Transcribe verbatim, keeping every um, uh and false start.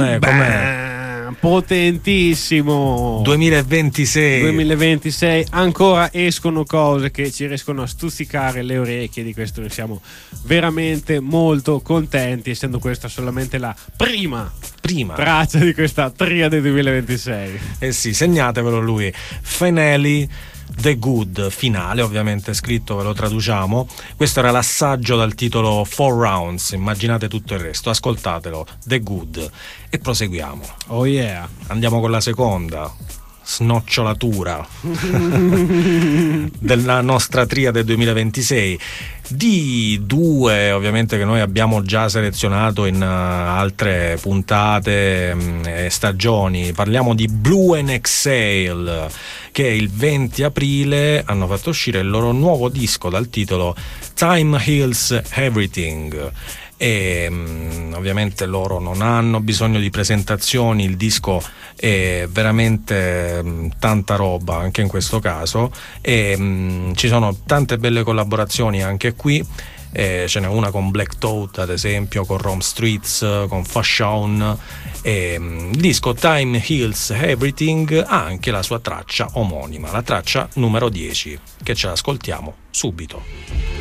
Eh, com'è? Potentissimo. duemilaventisei duemilaventisei ancora escono cose che ci riescono a stuzzicare le orecchie. Di questo ne siamo veramente molto contenti, essendo questa solamente la prima prima traccia di questa triade duemilaventisei. Eh sì, segnatevelo lui, Finale The Good, finale, ovviamente scritto, ve lo traduciamo. Questo era l'assaggio dal titolo Four Rounds, immaginate tutto il resto, ascoltatelo, The Good, e proseguiamo. Oh yeah. Andiamo con la seconda snocciolatura della nostra triade duemilaventisei, di due ovviamente che noi abbiamo già selezionato in uh, altre puntate um, e stagioni. Parliamo di Blue and Exhale, che il venti aprile hanno fatto uscire il loro nuovo disco dal titolo Time Heals Everything. E um, ovviamente loro non hanno bisogno di presentazioni, il disco è veramente um, tanta roba anche in questo caso, e um, ci sono tante belle collaborazioni anche qui. Eh, ce n'è una con Black Thought ad esempio, con Rome Streets, con Fashion. E, um, il disco Time Heals Everything ha anche la sua traccia omonima, la traccia numero dieci, che ce l'ascoltiamo subito.